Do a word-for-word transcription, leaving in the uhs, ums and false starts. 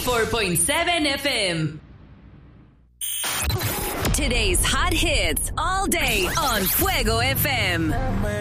ninety-four point seven F M. Today's hot hits all day on Fuego F M.